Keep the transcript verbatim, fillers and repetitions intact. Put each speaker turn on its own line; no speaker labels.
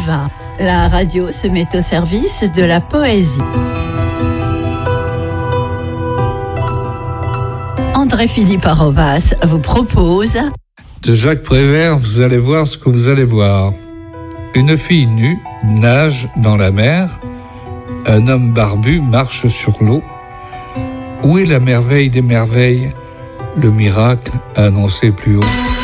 va. La radio se met au service de la poésie. André-Philippe Arobas vous propose...
De Jacques Prévert, vous allez voir ce que vous allez voir. Une fille nue nage dans la mer. Un homme barbu marche sur l'eau. Où est la merveille des merveilles? Le miracle annoncé plus haut.